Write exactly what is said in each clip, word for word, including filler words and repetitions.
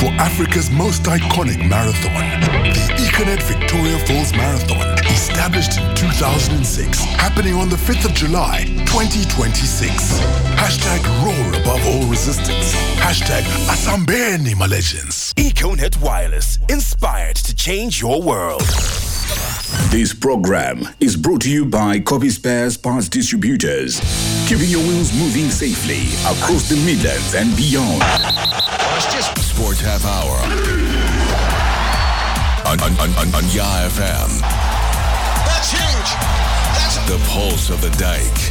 for Africa's most iconic marathon, the Econet Victoria Falls Marathon, established in two thousand six, happening on the fifth of July, twenty twenty-six. Hashtag roar above all resistance. Hashtag Asambeni Malaysians. Econet Wireless, inspired to change your world. This program is brought to you by Copy Spares Parts Distributors, keeping your wheels moving safely across the Midlands and beyond. It's just Sports Half Hour on, on, on, on, on Ya F M. That's huge. That's the pulse of the dike.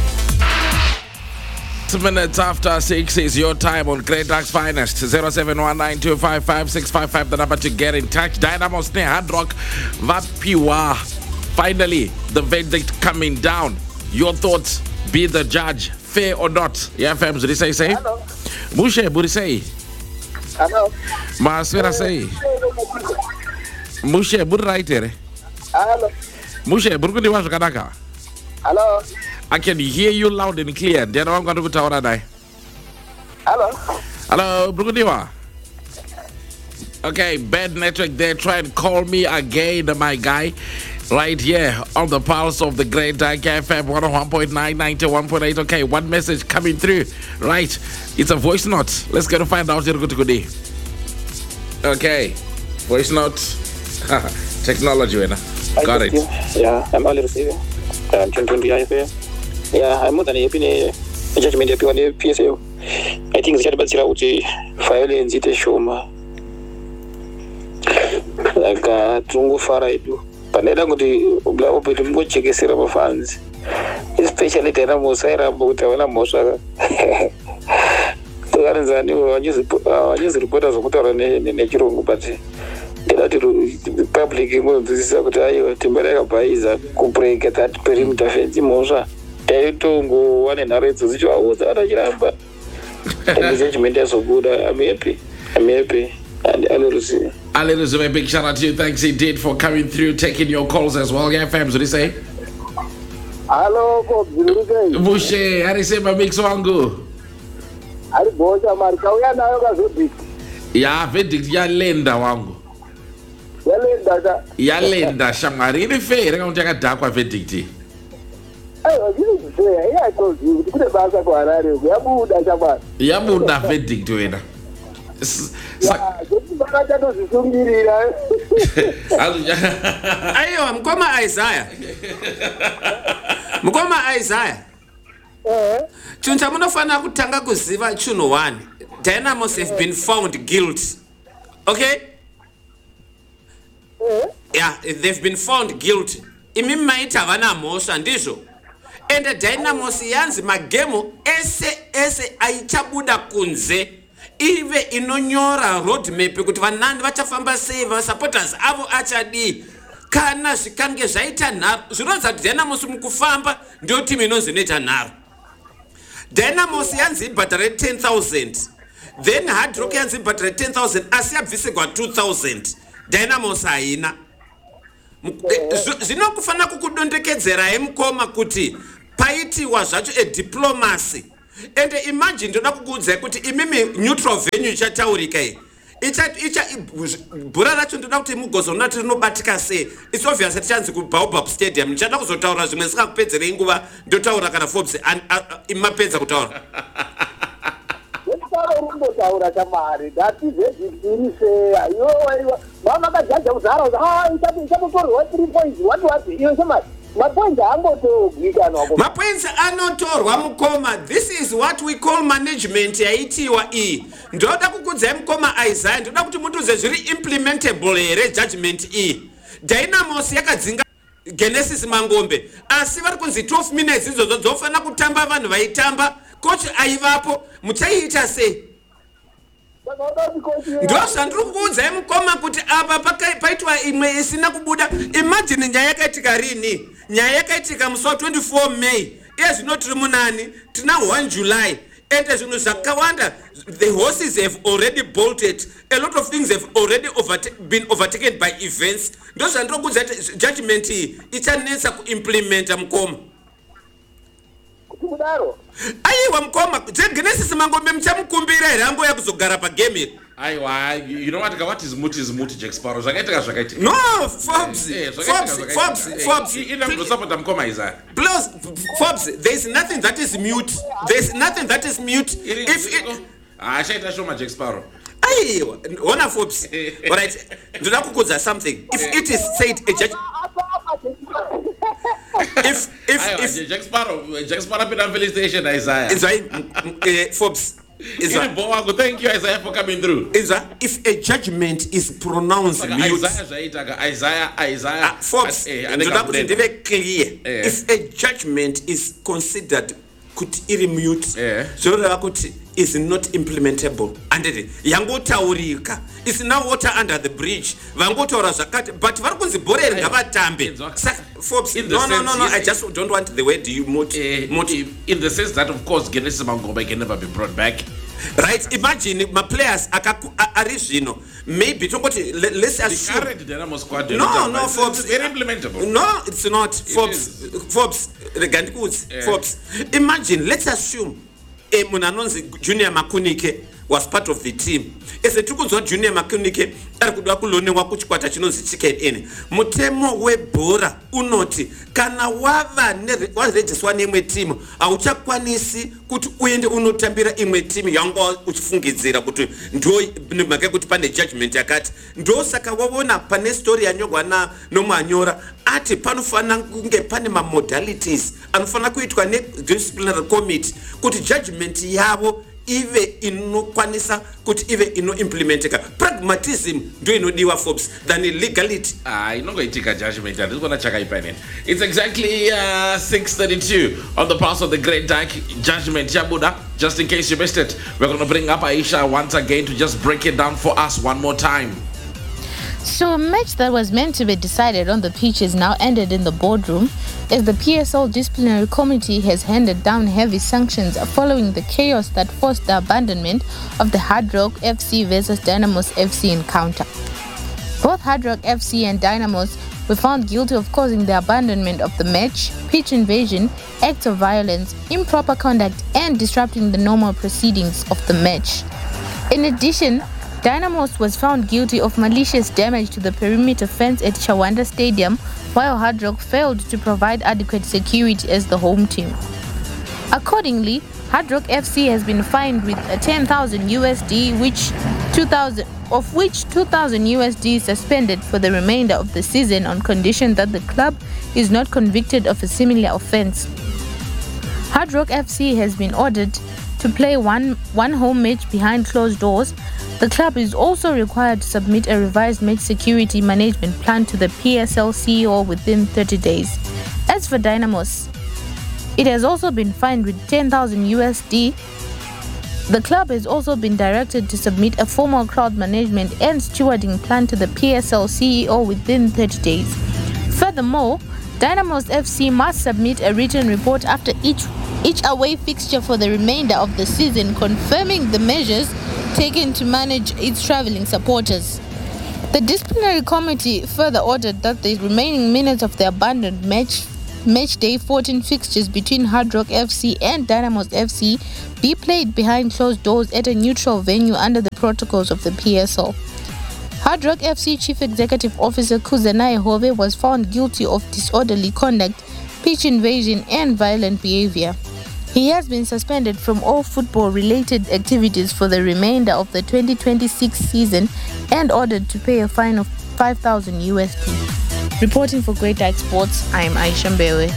Minutes after six is your time on Great Ducks Finest. zero seven one nine two five five six five five, the number to get in touch. Dynamo Snare Hard Rock Vapiwa. Finally, the verdict coming down. Your thoughts, be the judge, fair or not? Yeah, fam, did say say? Hello. Mushe, budi say? Hello. Maswera say? Mushe, budi right here? Hello. Mushe, burguni wa zvakanaka? Hello. I can hear you loud and clear. Ndiana wangu anukutaura naye. Hello. Hello, Bruguniwa. Okay, bad network there. Try and call me again, my guy. Right here on the pulse of the Great Dyke F M one oh one point nine, ninety-one point eight. Okay, one message coming through. Right, it's a voice note. Let's go to find out. Okay, voice note. Technology, winner. Got it. Yeah, I'm only receiving. I'm twenty twenty I F A. Yeah, I'm more than happy in judgment of the P S A. I think the Chatbats out violence it is shoma. Like a Tungu Faraidu. But I don't go to Oblao to Muchik Serabo fans. Especially Tenamo Sarah Butavana Mosa. The others are new, I use reporters of Motor and Natural, but the public this is a Timberega Pais could break at that perimeter fence Mosa. Tell to go one and a rate to the was other jumper. The judgment is so good. I'm happy. I'm happy. And I will see. A little bit big shout out to you. Thanks indeed for coming through, taking your calls as well. Yeah, fams, what do you say? Hello, Bob. Bushe, how do you say my mix wangu? Ari boja marika uya nayo kazuti. Ya verdict ya lenda wangu. Ya lenda da. Ya lenda shamari. Ini fair kama unataka dakwa verdict. Hey, you say, I told you, you could have kwa harare. Ya buda shamari. Ya buda verdict wena. Ya, just bakaja to zisungirira. Ayo, mkoma Isaiah. Mkoma Isaiah. Eh. Chunta munofana kutanga kuziva chuno one. Dynamos have been found guilty. Okay? Eh. Yeah, they've been found guilty. Imi maita vana mosha ndizvo. And the Dynamos yanzi magemo ese ese aichabuda kunze. Ive inonyora roadmap kuti vanandi vachafamba sei vasupporters avo achadi kana zvikange zvaita nharo zvinonzi kuti Dynamos mukufamba ndio timu inonzi inoita nharo. Dynamos yanzi ibhadhare ten thousand, then Hard Rock yanzi ibhadhare ten thousand asi yabvisirwa two thousand. Dynamos haina. Zvinokufana kukudondekedzera mukoma kuti paitiwa zvacho a diplomacy. And imagine ndoda kukuudza kuti imimi neutral venue ichataurika iyi icha icha bhora racho ndoda kuti mugozona kuti rinobatika sei. It's obvious that chanzi ku Baobab Stadium ndichada kuzotaura zvimwe sikakupedzerei nguva ndotaura kana Forbes imapedza kutaura. Ndotaro rundotaura chamari dati zvezviri sei ayo mama kajaja kuzara ah ichamutorwa three points what what iyo chamari. Mapoints Mapoints anotorwa mukoma. This is what we call management yaitiwa iyi. Ndoda kukudza mukoma Isaiah ndoda kuti mutuze zviri implementable here judgment iyi. Dynamos yakadzinga Genesis Mangombe asi vari kunzi twelve minutes izvo dzofana kutamba vanhu vaitamba coach aivapo muchaiita sei? Ndo zvandiri kukuudza mukoma kuti apa paitwa imwe isina kubuda. Imagine nyaya yakaitika rini? Nyaya yakaitika musi wa twenty-four May. Iye zvino tiri munani tina one July. And zvinhu zvakawanda, the horses have already bolted. A lot of things have already overta- been overtaken by events. Ndo zvandiri kukuudza judgment ichanetsa kuimplementa mukoma. kudaro. Aiwa mkoma, Genesis Mangombe mchamukumbira here ango yakuzogara pagame. Aiwa, you know what? What is muti is muti Jack Sparrow. Zvakaita zvakaita. No, Forbes. Forbes, Forbes, Forbes. Ina msapota mkoma iza. Plus, Forbes, there is nothing that is mute. There is nothing that is mute. If it Ah, shaita show ma Jack Sparrow. Aiwa, ona Forbes. All right. Ndoda kukuza something. If it is said a judge if if if Jack Sparrow, Jack Sparrow put on police station Isaiah. Is right, Forbes. Is right. Thank you Isaiah for coming through. Is that if a judgment is pronounced like mute, Isaiah, Isaiah, Isaiah. Uh, Forbes, and very clear. Yeah. If a judgment is considered could mute, yeah. So that is not implementable. And yangotaurika is now water under the bridge. Vangotora zakati, but varkunzi bore ngavatambe. Forbes, in the no, sense, no, no, no. yes, I just don't want the way do you mute, uh, mute. In the sense that, of course, Genesis Mangombe can never be brought back. Right? Imagine my players Arishino. Maybe let's assume. The current Dynamo squad. No, no, Forbes. It's very implementable. No, it's not. Forbes. It Forbes. Forbes. Yeah. Forbes. Imagine. Let's assume a Munanonzi Junior Makunike was part of the team. As a Tukunzo Junior Makunike, Arkudakulone Wakuchkwata Chinozi chicken in. Mutemo Webora, Unoti, Kana Wava, was registered one in team. Auchakwanisi, could win Unotambira in my team, Yango, which Fungizera, but Joy Nagagut Pane judgment, Yakat, Dosaka Wawona, Pane story, and Yogana, no Manora, Ati Panufana Gunge Panama modalities, and Fanakuit disciplinary committee, could judgment Yabo. Even in no kwanisa could even in no implementika pragmatism do you know diwa Forbes than legality. Ah, you know going to take a judgment. I just want to check out pen. It's exactly uh, six thirty-two on the pass of the Great Dyke Judgment Jabuda. Just in case you missed it, we're going to bring up Aisha once again to just break it down for us one more time. So a match that was meant to be decided on the pitch is now ended in the boardroom as the P S L disciplinary committee has handed down heavy sanctions following the chaos that forced the abandonment of the Hard Rock F C versus Dynamos F C encounter. Both Hard Rock F C and Dynamos were found guilty of causing the abandonment of the match, pitch invasion, acts of violence, improper conduct, and disrupting the normal proceedings of the match. In addition, Dynamos was found guilty of malicious damage to the perimeter fence at Chawanda Stadium, while Hard Rock failed to provide adequate security as the home team. Accordingly, Hard Rock F C has been fined with ten thousand U S D, which two thousand of which two thousand U S D is suspended for the remainder of the season on condition that the club is not convicted of a similar offense. Hard Rock F C has been ordered to play one one home match behind closed doors. The club is also required to submit a revised match security management plan to the P S L C E O within thirty days. As for Dynamos, it has also been fined with ten thousand U S D. The club has also been directed to submit a formal crowd management and stewarding plan to the P S L C E O within thirty days. Furthermore, Dynamos F C must submit a written report after each each away fixture for the remainder of the season, confirming the measures taken to manage its travelling supporters. The disciplinary committee further ordered that the remaining minutes of the abandoned match match day fourteen fixtures between Hard Rock F C and Dynamos F C be played behind closed doors at a neutral venue under the protocols of the P S L. Hard Rock F C Chief Executive Officer Kuzanai Hove was found guilty of disorderly conduct, pitch invasion, and violent behavior. He has been suspended from all football-related activities for the remainder of the twenty twenty-six season and ordered to pay a fine of five thousand U S D. Reporting for Great Dyke Sports, I am Aisha Mbewe.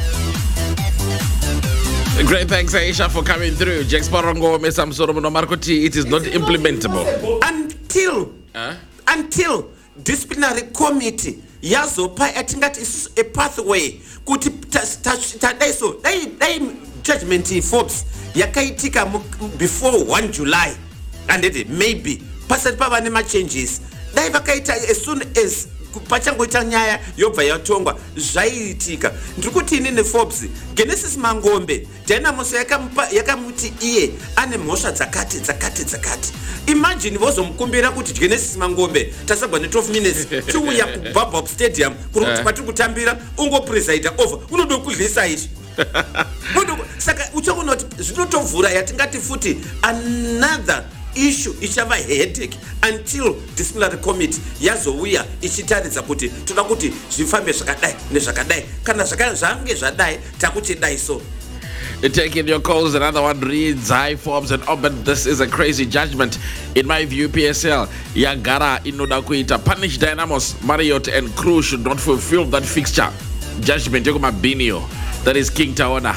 Great thanks, Aisha, for coming through. Jack Sparongo, Mesam Soromono Markoti, it is not implementable. Until, huh? until disciplinary committee, yazopa atingati is a pathway, kuti tadaiso, they judgment Forbes yakaitika before one July, and it maybe pasat pava nema changes dai vakaita as soon as pachangoita nyaya yobva yatongwa zvaiitika. Ndikuti inini Forbes Genesis Mangombe Dynamos yakamuti iye ane mhosva dzakati dzakati dzakati. Imagine vozomukumbira kuti Genesis Mangombe tasagwa ne twelve minutes tiuya kubva Stadium kuri kuti patiri kutambira ungo preside over unodo kudlisa ichi Saka uchaona kuti zvinotovhura yatingati futi another issue ichava headache until disciplinary committee yazouya ichitaridza kuti toda kuti zvifambe zvakadai nezvakadai kana zvange zvadai takuti dai so. Taking your calls, another one reads, hi Forbes and Oben, this is a crazy judgment. In my view, P S L, Yagara, Inoda Kuita, punish Dynamos, Marriott and Crew should not fulfill that fixture. Judgment, Yogoma Binio. That is King Taona.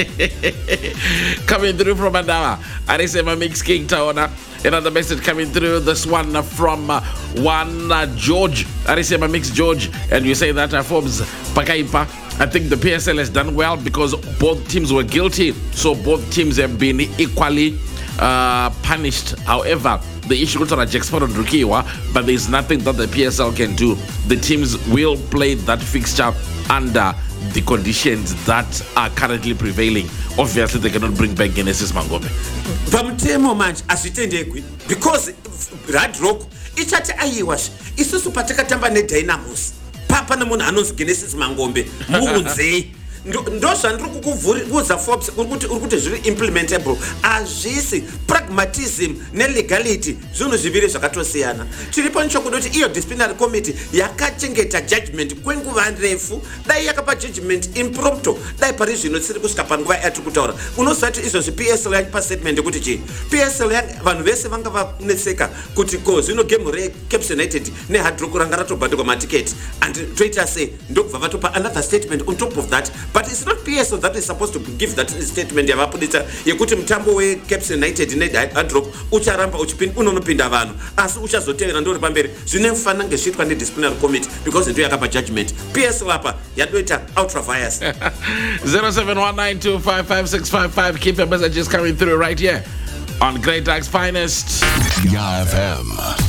Coming through from Andawa. Arisema Mix King Taona. Another message coming through. This one from uh, one uh, George. Arisema Mix George. And you say that uh, Forbes Pakaipa. I think the P S L has done well because both teams were guilty. So both teams have been equally uh, punished. However, the issue goes on Jack Sport and Rukiwa, but there is nothing that the P S L can do. The teams will play that fixture under the conditions that are currently prevailing. Obviously, they cannot bring back Genesis Mangombe. Pamtemo manch asitendekwi because Red Rock ichati ayiwash isusu patakatamba ne Dynamos papa namunhu anonzi Genesis Mangombe muunzei ndo zvandiri kukuudza Forbes urikuti urikuti zviri implementable azvisi pragmatism nelegality zvinhu zviviri zvakatosiyana. Chiripo nechokudoti iyo disciplinary committee yakachengeta judgment kwenguva refu dai yakapa judgment impromptu dai pari zvino tisiri kusvika panguva yatiri kutaura unoziva kuti izvozvi P S L yachipa statement yekuti chii P S L vanhu vese vanga vaneseka kuti ko zvino game reCaps United neHard Rock ranga ratobhadhirwa matiketi and toita sei ndokubva vatopa another statement on top of that. But it's not P S L that is supposed to give that statement yavapudita yekuti mutambo weCaps United neHard Rock ucharamba uchipinda unonopinda vanhu asi uchazotevera ndori pamberi zvine mufana ngezviitwa nedisciplinary committee because ndo yakapa judgment. P S L apa yadoita ultra bias. zero seven one nine two five five six five five. Keep your messages coming through right here on Great Dog's Finest. Y F M.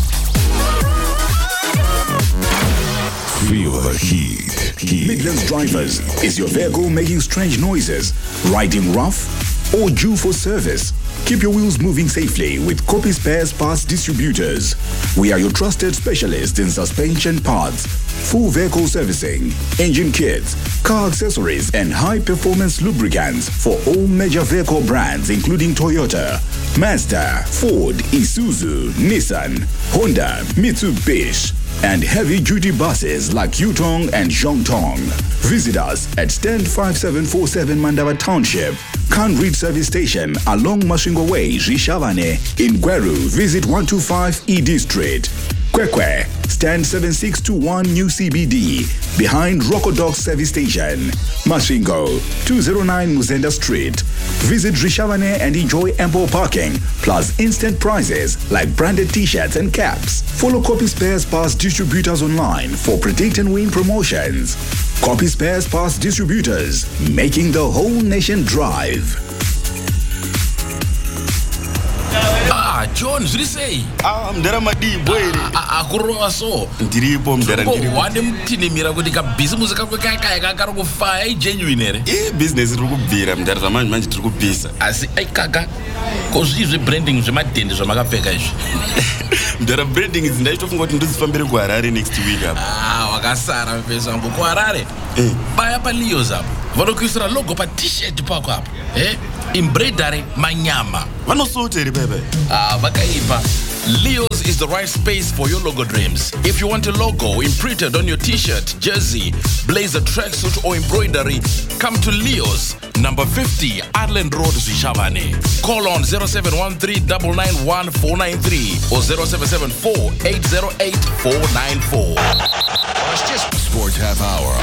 Feel the heat. heat. Midlands Drivers. Is your vehicle making strange noises, riding rough, or due for service? Keep your wheels moving safely with Copy Spares Parts Distributors. We are your trusted specialists in suspension parts, full vehicle servicing, engine kits, car accessories, and high-performance lubricants for all major vehicle brands including Toyota, Mazda, Ford, Isuzu, Nissan, Honda, Mitsubishi, and heavy-duty buses like Yutong and Zhongtong. Visit us at stand five seven four seven Mandava Township, Kanrit Service Station along Mashingo Way, Rishavane. In Gweru, visit one two five E D Street. Kwekwe, stand seven six two one New C B D, behind Rocodog Service Station. Mashingo, two oh nine Muzenda Street. Visit Rishavane and enjoy ample parking, plus instant prizes like branded t-shirts and caps. Follow Copy Spares Parts Distributors online for predict and win promotions. Copy Spares Parts Distributors, making the whole nation drive. Ah, John, zviri sei? Ah, mdara madi boy. Ah, akurowa so. Ndiripo mdara ndiripo. Wade mtinimira kuti ka business kako kaka kakari kufaya genuine ere. Eh, business iri kubvira mdara zamanje manje tiri kubvisa. Asi ai kaka. Ko zvizvi branding zvemadhende zvamakapfeka izvi. Mdara branding ndaitofunga kuti ndozifambire ku Harare next week apa. Ah, wakasara mpesa wangu ku Harare. Eh, baya pa Leos apo. Vanokuisira logo pa t-shirt pako apo. Eh? Embroidery manyama. Vanosotere bebe. Ah, vakaipa. Leos is the right space for your logo dreams. If you want a logo imprinted on your t-shirt, jersey, blazer, tracksuit or embroidery, come to Leos, number fifty, Adland Road, Zishavane. Call on zero seven one three nine nine one four nine three or zero seven seven four eight zero eight four nine four. Sports Half Hour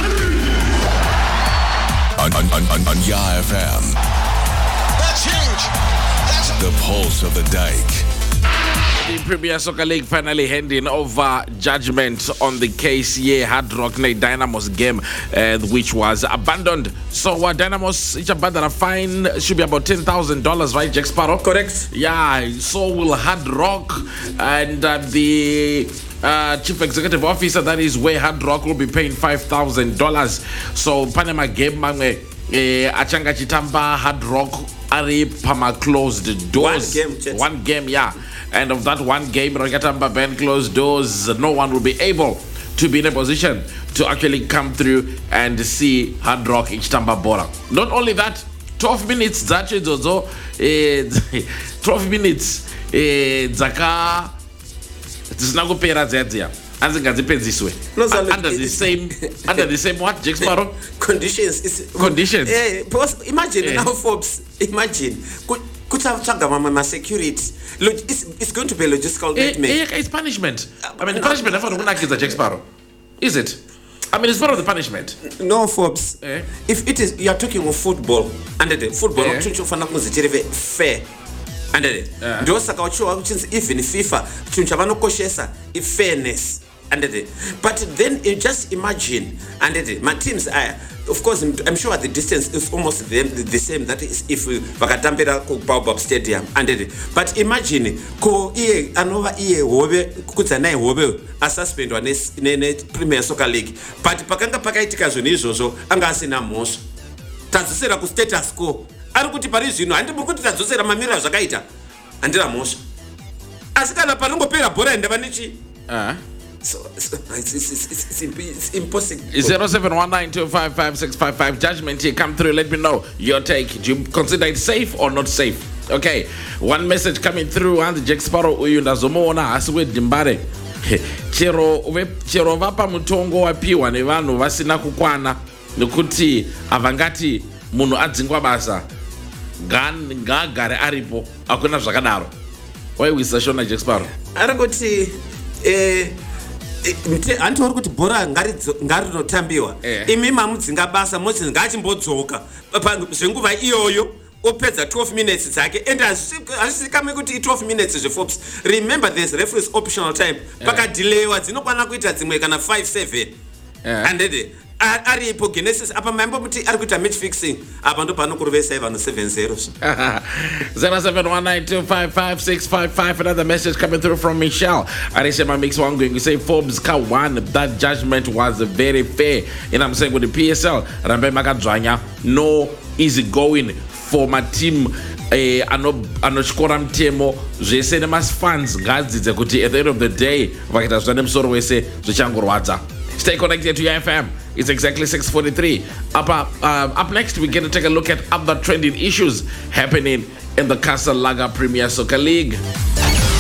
on, on, on, on, on Y F M. That's huge. That's the pulse of the dike. The Premier Soccer League finally handing over judgment on the K C A Hard Rock Dynamos game, uh, which was abandoned. So uh, Dynamos, each abandoned a fine should be about ten thousand dollars, right, Jack Sparrow? Correct. Yeah, so will Hard Rock, and uh, the uh, chief executive officer, that is where Hard Rock will be paying five thousand dollars. So Panama game, mangwe, uh, Achanga Chitamba, Hard Rock, Ari Pama closed doors. One game, Jet. One game, yeah. And of that one game, Rakatamba Ben closed doors. No one will be able to be in a position to actually come through and see Hard Rock ichitamba bora. Not only that, twelve minutes dzacho idzodzo eh, twelve minutes eh, dzaka dzisina kupera dziya as ngadzipedziswe under the same under the same what Jack Sparrow conditions is conditions eh because imagine eh. now Forbes imagine kutsaga mama ma security it's, it's going to be a logistical nightmare. Eh, eh, it's punishment. I mean the punishment never kunakidza Jack Sparrow, is it? I mean, it's part of the punishment. No, Forbes. Eh? If it is, you are talking of football, and the football, eh? fair, and the those are even FIFA, chunchavanokosesa, if fairness, and the but then you just imagine, and the my teams are, of course, I'm sure the distance is almost the, the same. That is if Vakatampera Baobab Stadium, and the but imagine ko iye anova iye hobe kukutsa naye hobe asuspend one ne Premier Soccer League, but pakanga pakaitika zvone izvozvo anga asina mhosva tadzosera ku status quo ari kuti pari zvino handi muri kuti tadzosera mamira zvakaita handira mhosva asi kana panongopera bhora ndava nechi uh So, so it's, it's, it's, it's, it's impossible. zero seven one nine two five five six five five. Judgment here. Come through. Let me know your take. Do you consider it safe or not safe? Okay. One message coming through. And Jack Sparrow uyunda zomona asiwe dimbare. Chero chero vapa mutongo wapiwa ne vanhu vasina kukwana nekuti avangati munhu adzingwa basa gan ngagare aripo akuna zvakadaro. Why we sashona Jack Sparrow? Arangoti eh anti uri kuti bhora ngarinotambiwa imi mamudzinga basa moti ngachimbodzoka zvenguva iyoyo opedza twelve minutes dzake and hazvisikame kuti twelve minutes zveForbes. Remember there's referees optional time pakadilewa dzinokwana kuita dzimwe kana five seven and then aripo Genesis apa maimbo kuti ari kuita match fixing apa ndo panokuruvesa vanhu seven zero. zero seven one nine two five five six five five. Another message coming through from Michelle. Arisema mix one going to say Forbes ka one. That judgment was very fair. And I'm saying with the P S L, Rambe Makadzwanya, no easy going for my team. Eh, ano anochikora mtemo zvese nemasfans ngadzidze kuti at the end of the day vakaita zvane musoro wese zvichangorwadza. Stay connected to your F M. It's exactly six forty-three. Up, up, uh, up next, we get to take a look at other trending issues happening in the Castle Lager Premier Soccer League.